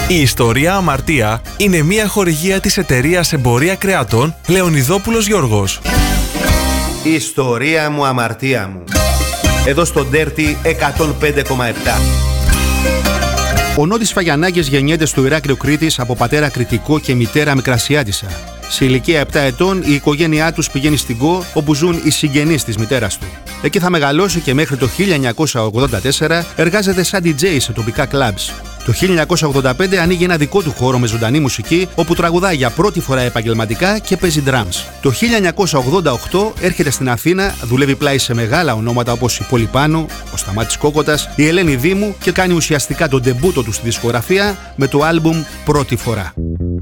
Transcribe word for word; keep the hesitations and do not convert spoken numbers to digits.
Η ιστορία Αμαρτία είναι μια χορηγία της εταιρείας Εμπορία Κρεατών Λεωνιδόπουλος Γιώργος. Η ιστορία μου, αμαρτία μου. Εδώ στο Dirty εκατόν πέντε κόμμα επτά. Ο Νόντης Φαγιανάκης γεννιέται στο Ηράκλειο Κρήτης από πατέρα Κρητικό και μητέρα Μικρασιάτισσα. Σε ηλικία επτά ετών η οικογένειά τους πηγαίνει στην Κο, όπου ζουν οι συγγενείς της μητέρας του. Εκεί θα μεγαλώσει και μέχρι το χίλια εννιακόσια ογδόντα τέσσερα εργάζεται σαν ντι τζέι σε τοπικά κλαμπς. Το χίλια εννιακόσια ογδόντα πέντε ανοίγει ένα δικό του χώρο με ζωντανή μουσική, όπου τραγουδάει για πρώτη φορά επαγγελματικά και παίζει drums. Το χίλια εννιακόσια ογδόντα οκτώ έρχεται στην Αθήνα, δουλεύει πλάι σε μεγάλα ονόματα όπως η Πόλη Πάνο, ο Σταμάτης Κόκοτας, η Ελένη Δήμου και κάνει ουσιαστικά τον ντεμπούτο του στη δισκογραφία με το άλμπουμ «Πρώτη φορά».